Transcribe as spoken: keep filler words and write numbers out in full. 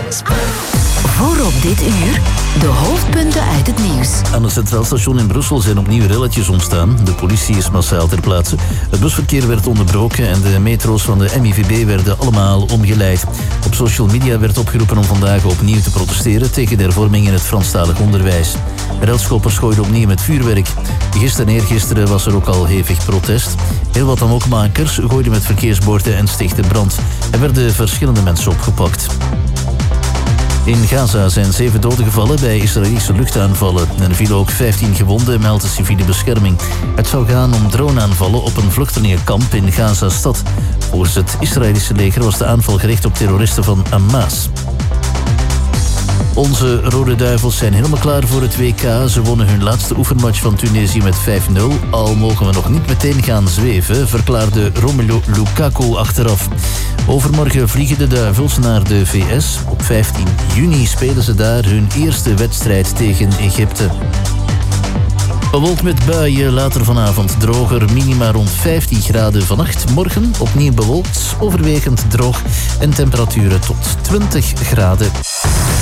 Voorop dit uur, de hoofdpunten uit het nieuws. Aan het Centraal Station in Brussel zijn opnieuw relletjes ontstaan. De politie is massaal ter plaatse. Het busverkeer werd onderbroken en de metro's van de M I V B werden allemaal omgeleid. Op social media werd opgeroepen om vandaag opnieuw te protesteren tegen de hervorming in het Franstalig onderwijs. Relschoppers gooiden opnieuw met vuurwerk. Gisteren en eergisteren was er ook al hevig protest. Heel wat amokmakers gooiden met verkeersborden en stichtten brand. Er werden verschillende mensen opgepakt. In Gaza zijn zeven doden gevallen bij Israëlische luchtaanvallen. En er vielen ook vijftien gewonden, meldt de civiele bescherming. Het zou gaan om droneaanvallen op een vluchtelingenkamp in Gaza-stad. Volgens het Israëlische leger was de aanval gericht op terroristen van Hamas. Onze Rode Duivels zijn helemaal klaar voor het W K. Ze wonnen hun laatste oefenmatch van Tunesië met vijf nul. Al mogen we nog niet meteen gaan zweven, verklaarde Romelu Lukaku achteraf. Overmorgen vliegen de Duivels naar de V S. Op vijftien juni spelen ze daar hun eerste wedstrijd tegen Egypte. Bewolkt met buien, later vanavond droger, minima rond vijftien graden vannacht. Morgen opnieuw bewolkt, overwegend droog en temperaturen tot twintig graden.